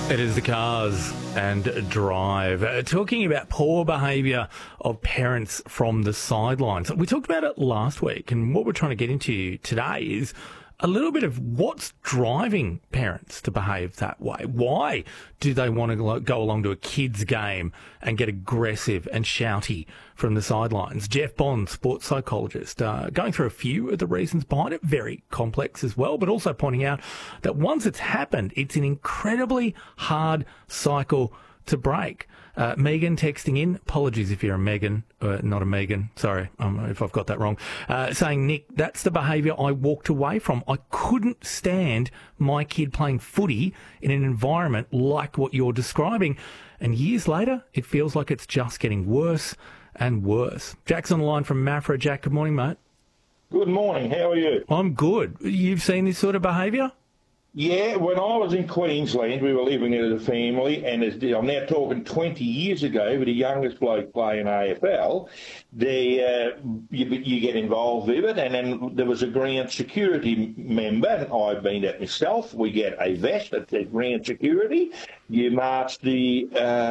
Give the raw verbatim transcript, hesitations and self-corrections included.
It is the Cars and Drive. Uh, talking about poor behaviour of parents from the sidelines. We talked about it last week, and what we're trying to get into today is a little bit of what's driving parents to behave that way. Why do they want to go along to a kid's game and get aggressive and shouty from the sidelines? Jeff Bond, sports psychologist, uh, going through a few of the reasons behind it, very complex as well, but also pointing out that once it's happened, it's an incredibly hard cycle to break. Uh, Megan texting in, apologies if you're a Megan, uh, not a Megan, sorry um, if I've got that wrong, uh, saying, Nick, that's the behaviour I walked away from. I couldn't stand my kid playing footy in an environment like what you're describing. And years later, it feels like it's just getting worse and worse. Jack's on the line from Maffra. Jack, good morning, mate. Good morning, how are you? I'm good. You've seen this sort of behaviour? Yeah, when I was in Queensland, we were living as a family, and as, I'm now talking twenty years ago, with the youngest bloke playing A F L, they, uh, you, you get involved with it, and then there was a ground security member, and I've been that myself. We get a vest that says ground security. You march the... Uh,